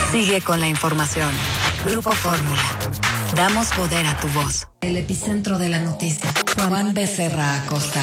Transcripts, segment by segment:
Sigue con la información. Grupo Fórmula. Damos poder a tu voz. El epicentro de la noticia. Juan Becerra Acosta.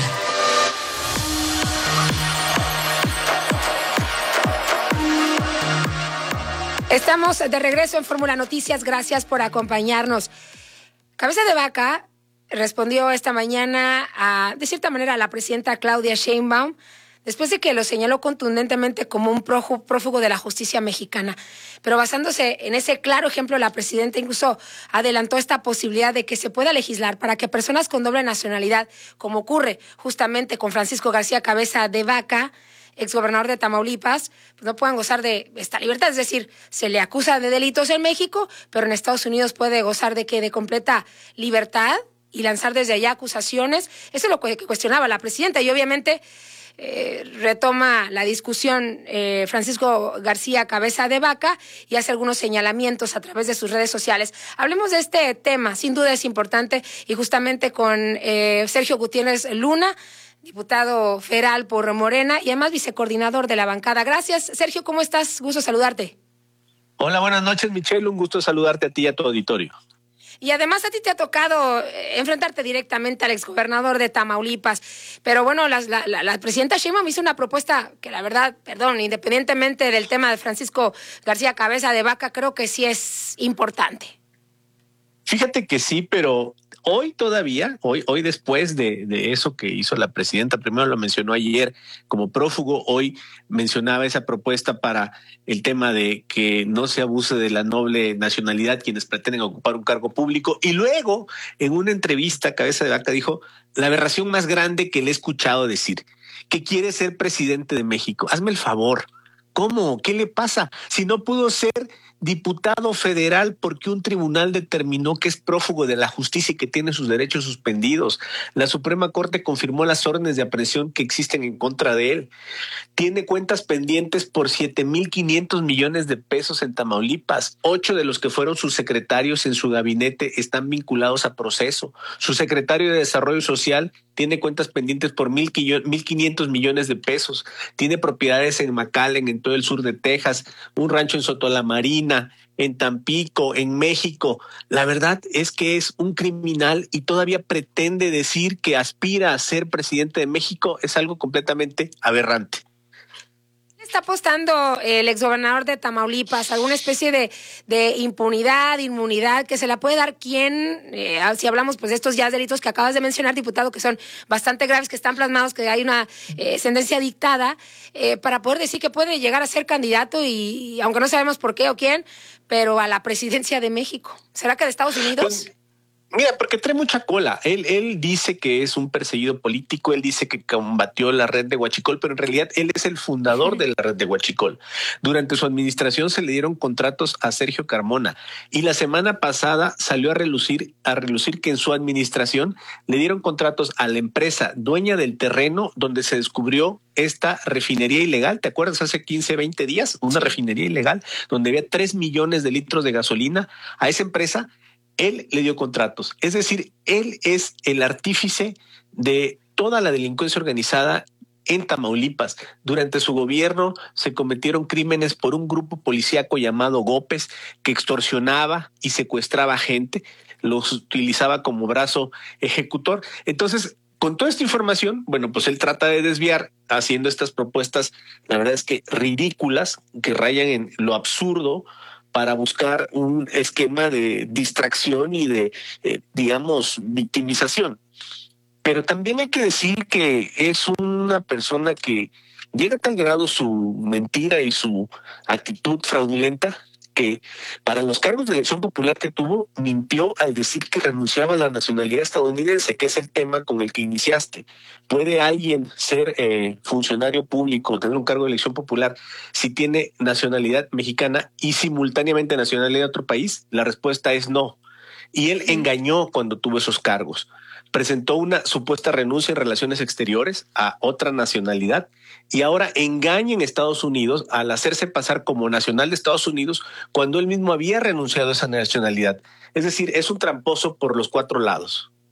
Estamos de regreso en Fórmula Noticias. Gracias por acompañarnos. Cabeza de Vaca respondió esta mañana, de cierta manera, a la presidenta Claudia Sheinbaum, después de que lo señaló contundentemente como un prófugo de la justicia mexicana. Pero basándose en ese claro ejemplo, la presidenta incluso adelantó esta posibilidad de que se pueda legislar para que personas con doble nacionalidad, como ocurre justamente con Francisco García Cabeza de Vaca, exgobernador de Tamaulipas, pues no puedan gozar de esta libertad. Es decir, se le acusa de delitos en México, pero en Estados Unidos puede gozar de completa libertad y lanzar desde allá acusaciones. Eso es lo que cuestionaba la presidenta y obviamente retoma la discusión Francisco García Cabeza de Vaca y hace algunos señalamientos a través de sus redes sociales. Hablemos de este tema, sin duda es importante, y justamente con Sergio Gutiérrez Luna, diputado federal por Morena y además vicecoordinador de la bancada. Gracias, Sergio, ¿cómo estás? Gusto saludarte. Hola, buenas noches, Michelle, un gusto saludarte a ti y a tu auditorio. Y además a ti te ha tocado enfrentarte directamente al exgobernador de Tamaulipas. Pero bueno, la presidenta Sheinbaum hizo una propuesta que la verdad, independientemente del tema de Francisco García Cabeza de Vaca, creo que sí es importante. Fíjate que sí, pero hoy todavía, hoy después de eso que hizo la presidenta, primero lo mencionó ayer como prófugo, hoy mencionaba esa propuesta para el tema de que no se abuse de la noble nacionalidad quienes pretenden ocupar un cargo público. Y luego, en una entrevista, Cabeza de Vaca dijo la aberración más grande que le he escuchado decir, que quiere ser presidente de México. Hazme el favor. ¿Cómo? ¿Qué le pasa? Si no pudo ser diputado federal porque un tribunal determinó que es prófugo de la justicia y que tiene sus derechos suspendidos. La Suprema Corte confirmó las órdenes de aprehensión que existen en contra de él. Tiene cuentas pendientes por 7,500 millones de pesos en Tamaulipas. 8 de los que fueron sus secretarios en su gabinete están vinculados a proceso. Su secretario de Desarrollo Social tiene cuentas pendientes por 1,500 millones de pesos. Tiene propiedades en McAllen, en todo el sur de Texas, un rancho en Soto la Marina, en Tampico, en México. La verdad es que es un criminal y todavía pretende decir que aspira a ser presidente de México. Es algo completamente aberrante. ¿Está apostando el exgobernador de Tamaulipas alguna especie de impunidad, inmunidad que se la puede dar quién? Si hablamos pues de estos ya delitos que acabas de mencionar, diputado, que son bastante graves, que están plasmados, que hay una sentencia dictada, para poder decir que puede llegar a ser candidato y aunque no sabemos por qué o quién, pero a la presidencia de México. ¿Será que de Estados Unidos? Pues, mira, porque trae mucha cola. Él dice que es un perseguido político, él dice que combatió la red de Huachicol, pero en realidad él es el fundador de la red de Huachicol. Durante su administración se le dieron contratos a Sergio Carmona y la semana pasada salió a relucir que en su administración le dieron contratos a la empresa dueña del terreno donde se descubrió esta refinería ilegal. ¿Te acuerdas? Hace 15, 20 días, una refinería ilegal donde había 3 millones de litros de gasolina. A esa empresa él le dio contratos. Es decir, él es el artífice de toda la delincuencia organizada en Tamaulipas. Durante su gobierno se cometieron crímenes por un grupo policíaco llamado Gópez que extorsionaba y secuestraba gente, los utilizaba como brazo ejecutor. Entonces, con toda esta información, bueno, pues él trata de desviar haciendo estas propuestas, la verdad es que ridículas, que rayan en lo absurdo, para buscar un esquema de distracción y de, victimización. Pero también hay que decir que es una persona que llega a tal grado su mentira y su actitud fraudulenta que para los cargos de elección popular que tuvo, mintió al decir que renunciaba a la nacionalidad estadounidense, que es el tema con el que iniciaste. ¿Puede alguien ser funcionario público, tener un cargo de elección popular, si tiene nacionalidad mexicana y simultáneamente nacionalidad de otro país? La respuesta es no. Y él engañó cuando tuvo esos cargos. Presentó una supuesta renuncia en relaciones exteriores a otra nacionalidad y ahora engaña en Estados Unidos al hacerse pasar como nacional de Estados Unidos cuando él mismo había renunciado a esa nacionalidad. Es decir, es un tramposo por los 4 lados.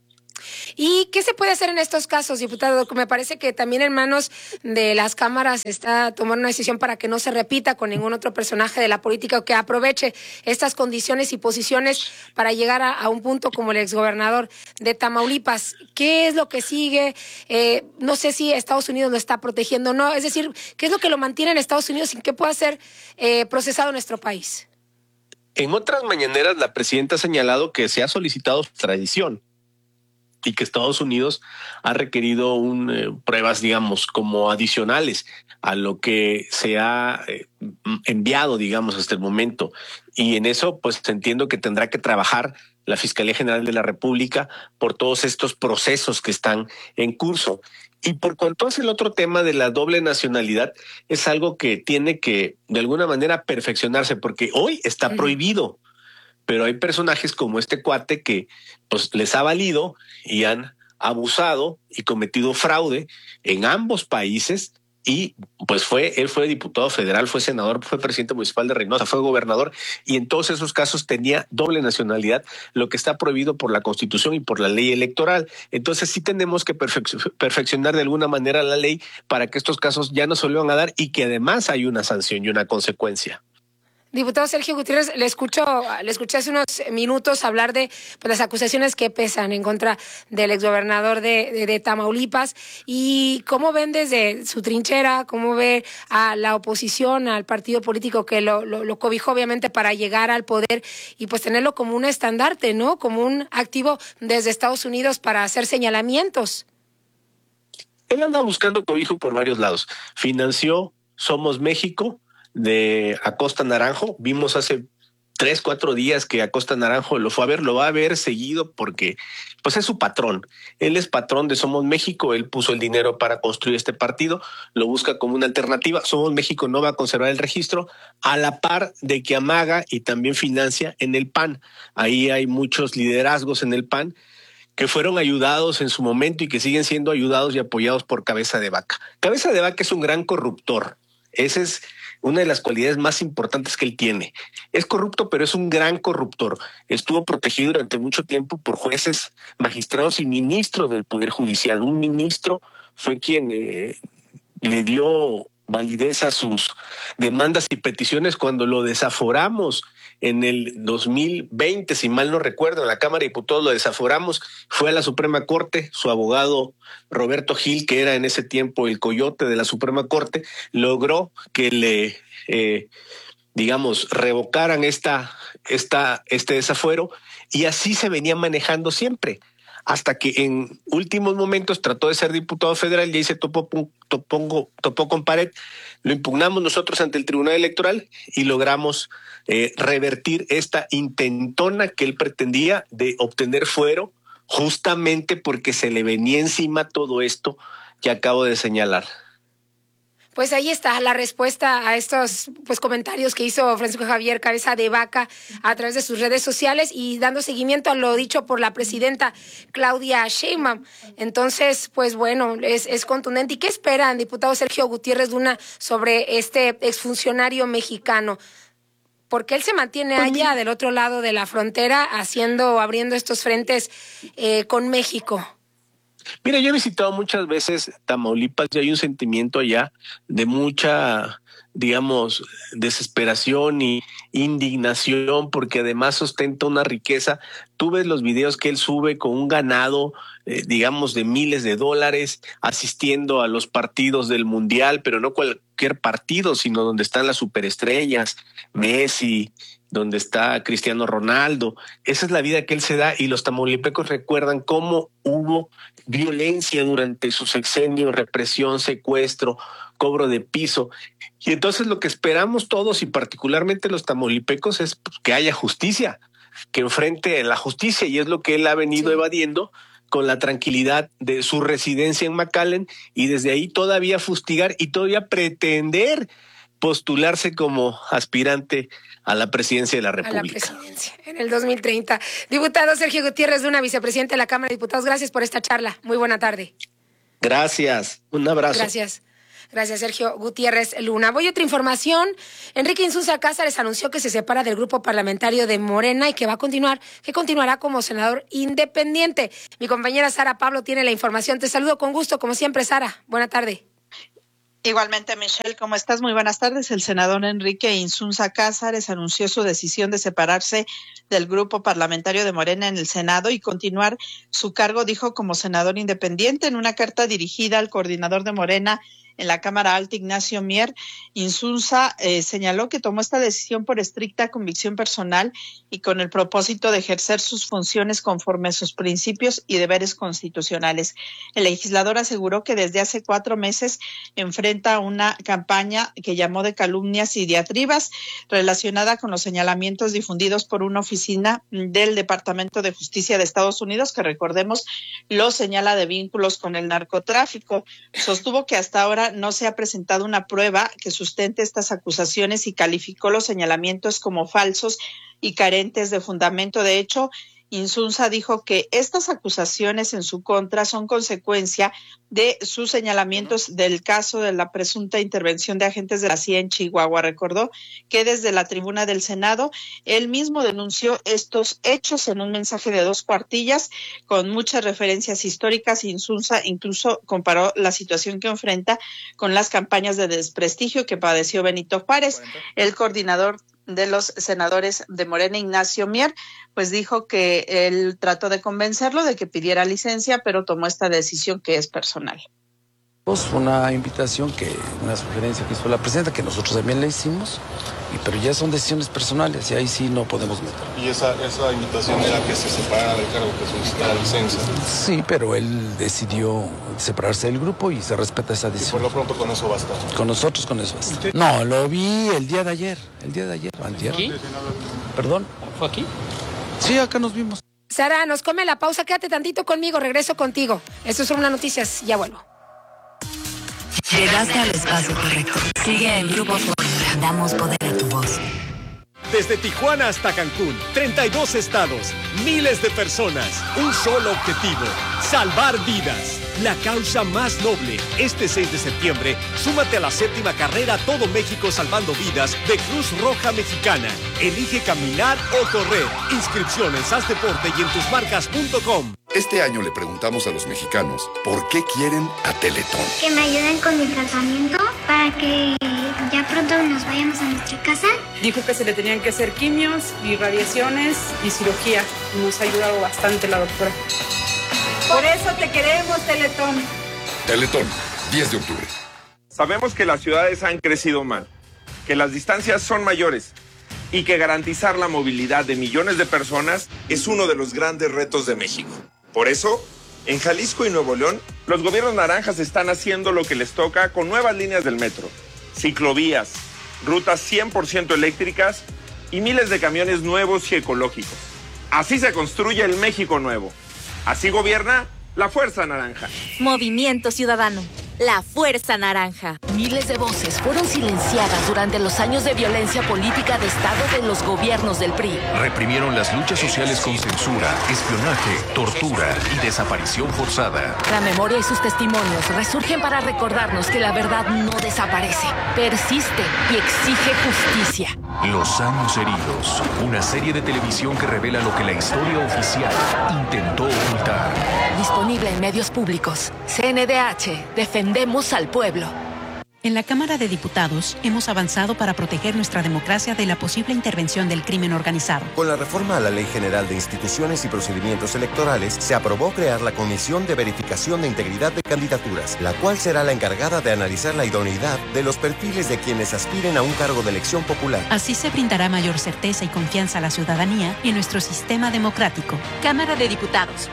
¿Y qué se puede hacer en estos casos, diputado? Me parece que también en manos de las cámaras está tomar una decisión para que no se repita con ningún otro personaje de la política o que aproveche estas condiciones y posiciones para llegar a un punto como el exgobernador de Tamaulipas. ¿Qué es lo que sigue? No sé si Estados Unidos lo está protegiendo o no. Es decir, ¿qué es lo que lo mantiene en Estados Unidos sin que pueda ser procesado en nuestro país? En otras mañaneras, la presidenta ha señalado que se ha solicitado su extradición y que Estados Unidos ha requerido pruebas, digamos, como adicionales a lo que se ha enviado, digamos, hasta el momento. Y en eso, pues entiendo que tendrá que trabajar la Fiscalía General de la República por todos estos procesos que están en curso. Y por cuanto es el otro tema de la doble nacionalidad, es algo que tiene que, de alguna manera, perfeccionarse, porque hoy está prohibido. Pero hay personajes como este cuate que pues les ha valido y han abusado y cometido fraude en ambos países y pues él fue diputado federal, fue senador, fue presidente municipal de Reynosa, fue gobernador y en todos esos casos tenía doble nacionalidad, lo que está prohibido por la Constitución y por la ley electoral. Entonces sí tenemos que perfeccionar de alguna manera la ley para que estos casos ya no se vuelvan a dar y que además hay una sanción y una consecuencia. Diputado Sergio Gutiérrez, le escuché hace unos minutos hablar de las acusaciones que pesan en contra del exgobernador de Tamaulipas y cómo ven desde su trinchera, cómo ve a la oposición, al partido político que lo cobijó obviamente para llegar al poder y pues tenerlo como un estandarte, ¿no? Como un activo desde Estados Unidos para hacer señalamientos. Él anda buscando cobijo por varios lados. Financió Somos México de Acosta Naranjo. Vimos hace 3-4 días que Acosta Naranjo lo fue a ver, lo va a ver seguido porque pues es su patrón. Él es patrón de Somos México, él puso el dinero para construir este partido, lo busca como una alternativa. Somos México no va a conservar el registro, a la par de que amaga y también financia en el PAN. Ahí hay muchos liderazgos en el PAN que fueron ayudados en su momento y que siguen siendo ayudados y apoyados por Cabeza de Vaca. Cabeza de Vaca es un gran corruptor. Ese es una de las cualidades más importantes que él tiene. Es corrupto, pero es un gran corruptor. Estuvo protegido durante mucho tiempo por jueces, magistrados y ministros del Poder Judicial. Un ministro fue quien le dio validez a sus demandas y peticiones cuando lo desaforamos en el 2020, si mal no recuerdo, en la Cámara de Diputados lo desaforamos, fue a la Suprema Corte, su abogado Roberto Gil, que era en ese tiempo el coyote de la Suprema Corte, logró que le, revocaran este desafuero y así se venía manejando siempre. Hasta que en últimos momentos trató de ser diputado federal y ahí se topó con pared. Lo impugnamos nosotros ante el Tribunal Electoral y logramos revertir esta intentona que él pretendía de obtener fuero, justamente porque se le venía encima todo esto que acabo de señalar. Pues ahí está la respuesta a estos comentarios que hizo Francisco Javier Cabeza de Vaca a través de sus redes sociales y dando seguimiento a lo dicho por la presidenta Claudia Sheinbaum. Entonces, pues bueno, es contundente. ¿Y qué esperan, diputado Sergio Gutiérrez Luna, sobre este exfuncionario mexicano? Porque él se mantiene allá del otro lado de la frontera abriendo estos frentes con México. Mira, yo he visitado muchas veces Tamaulipas y hay un sentimiento allá de mucha, desesperación y indignación porque además ostenta una riqueza. Tú ves los videos que él sube con un ganado, de miles de dólares, asistiendo a los partidos del Mundial, pero no cualquier partido, sino donde están las superestrellas, Messi, donde está Cristiano Ronaldo. Esa es la vida que él se da y los tamaulipecos recuerdan cómo hubo violencia durante su sexenio, represión, secuestro, cobro de piso. Y entonces lo que esperamos todos y particularmente los tamaulipecos es que haya justicia, que enfrente la justicia, y es lo que él ha venido evadiendo con la tranquilidad de su residencia en McAllen y desde ahí todavía fustigar y todavía pretender postularse como aspirante a la presidencia de la República. A la presidencia en el 2030. Diputado Sergio Gutiérrez Luna, vicepresidente de la Cámara de Diputados, gracias por esta charla. Muy buena tarde. Gracias. Un abrazo. Gracias. Gracias, Sergio Gutiérrez Luna. Voy a otra información. Enrique Insunza Cázares anunció que se separa del grupo parlamentario de Morena y que continuará como senador independiente. Mi compañera Sara Pablo tiene la información. Te saludo con gusto, como siempre, Sara. Buena tarde. Igualmente, Michelle, ¿cómo estás? Muy buenas tardes. El senador Enrique Insunza Cázares anunció su decisión de separarse del grupo parlamentario de Morena en el Senado y continuar su cargo, dijo, como senador independiente. En una carta dirigida al coordinador de Morena en la Cámara Alta, Ignacio Mier, Insunza señaló que tomó esta decisión por estricta convicción personal y con el propósito de ejercer sus funciones conforme a sus principios y deberes constitucionales. El legislador aseguró que desde hace 4 meses enfrenta una campaña que llamó de calumnias y diatribas relacionada con los señalamientos difundidos por una oficina del Departamento de Justicia de Estados Unidos, que recordemos lo señala de vínculos con el narcotráfico. Sostuvo que hasta ahora no se ha presentado una prueba que sustente estas acusaciones y calificó los señalamientos como falsos y carentes de fundamento. De hecho, Insunza dijo que estas acusaciones en su contra son consecuencia de sus señalamientos del caso de la presunta intervención de agentes de la CIA en Chihuahua. Recordó que desde la tribuna del Senado, él mismo denunció estos hechos en un mensaje de 2 cuartillas con muchas referencias históricas. Insunza incluso comparó la situación que enfrenta con las campañas de desprestigio que padeció Benito Juárez. El coordinador de los senadores de Morena, Ignacio Mier, pues dijo que él trató de convencerlo de que pidiera licencia, pero tomó esta decisión que es personal. Una invitación, una sugerencia que hizo la presidenta, que nosotros también le hicimos, pero ya son decisiones personales y ahí sí no podemos meter. ¿Y esa invitación era que se separara del cargo, que solicitara licencia? Sí, pero él decidió separarse del grupo y se respeta esa decisión. ¿Y por lo pronto con eso basta? Con nosotros con eso basta. No, lo vi el día de ayer, antier. ¿Aquí? ¿Perdón? ¿Fue aquí? Sí, acá nos vimos. Sara, nos come la pausa, quédate tantito conmigo, regreso contigo. Esto es Una Noticias, ya vuelvo. Llegaste al espacio correcto. Sigue en Grupo Fórmula. Damos poder a tu voz. Desde Tijuana hasta Cancún, 32 estados, miles de personas, un solo objetivo, salvar vidas. La causa más noble. Este 6 de septiembre, súmate a la 7ª carrera Todo México Salvando Vidas de Cruz Roja Mexicana. Elige caminar o correr. Inscripción en SAS Deporte y en tusmarcas.com. Este año le preguntamos a los mexicanos por qué quieren a Teletón. Que me ayuden con mi tratamiento para que ya pronto nos vayamos a nuestra casa. Dijo que se le tenían que hacer quimios y radiaciones y cirugía. Nos ha ayudado bastante la doctora. Por eso te queremos, Teletón. Teletón, 10 de octubre. Sabemos que las ciudades han crecido mal, que las distancias son mayores y que garantizar la movilidad de millones de personas es uno de los grandes retos de México. Por eso, en Jalisco y Nuevo León, los gobiernos naranjas están haciendo lo que les toca con nuevas líneas del metro, ciclovías, rutas 100% eléctricas y miles de camiones nuevos y ecológicos. Así se construye el México nuevo. Así gobierna la Fuerza Naranja. Movimiento Ciudadano. La Fuerza Naranja. Miles de voces fueron silenciadas durante los años de violencia política de Estado de los gobiernos del PRI. Reprimieron las luchas sociales con censura, espionaje, tortura y desaparición forzada. La memoria y sus testimonios resurgen para recordarnos que la verdad no desaparece, persiste y exige justicia. Los años heridos. Una serie de televisión que revela lo que la historia oficial intentó ocultar. Disponible en medios públicos. CNDH. Defendemos al pueblo. En la Cámara de Diputados hemos avanzado para proteger nuestra democracia de la posible intervención del crimen organizado. Con la reforma a la Ley General de Instituciones y Procedimientos Electorales, se aprobó crear la Comisión de Verificación de Integridad de Candidaturas, la cual será la encargada de analizar la idoneidad de los perfiles de quienes aspiren a un cargo de elección popular. Así se brindará mayor certeza y confianza a la ciudadanía en nuestro sistema democrático. Cámara de Diputados,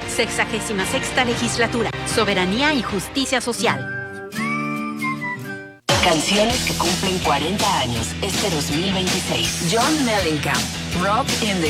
66ª Legislatura, Soberanía y Justicia Social. Canciones que cumplen 40 años este 2026. John Mellencamp, Rock in the